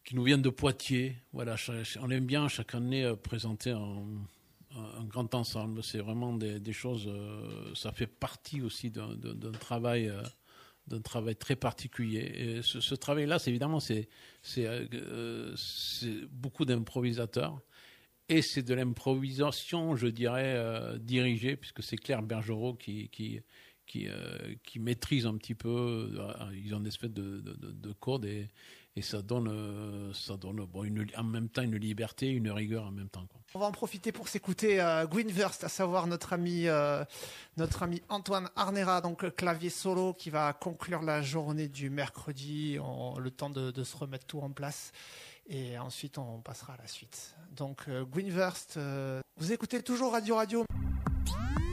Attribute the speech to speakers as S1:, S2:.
S1: qui nous viennent de Poitiers. Voilà, on aime bien chaque année présenter un grand ensemble. C'est vraiment des choses. Ça fait partie aussi d'un travail. D'un travail très particulier. Et ce travail-là, c'est évidemment, c'est beaucoup d'improvisateurs. Et c'est de l'improvisation, je dirais, dirigée, puisque c'est Claire Bergerot qui maîtrise un petit peu. Ils ont des espèces de codes et ça donne en même temps une liberté, une rigueur en même temps, quoi.
S2: On va en profiter pour s'écouter Gwyn Wurst, à savoir notre ami Antoine Arnera, donc clavier solo, qui va conclure la journée du mercredi, le temps de se remettre tout en place. Et ensuite, on passera à la suite. Donc, Gwyn Wurst, vous écoutez toujours Radio.